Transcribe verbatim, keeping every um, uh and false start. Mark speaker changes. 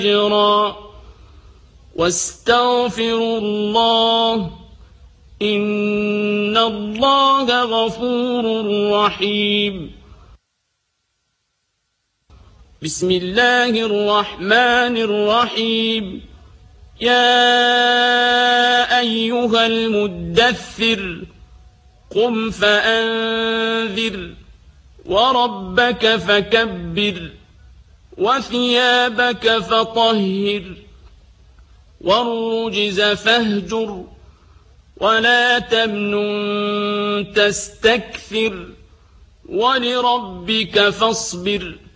Speaker 1: فجرا واستغفروا الله إن الله غفور رحيم. بسم الله الرحمن الرحيم. يا أيها المدثر قم فأنذر وربك فكبر وثيابك فطهر والرجز فاهجر ولا تمنن تستكثر ولربك فاصبر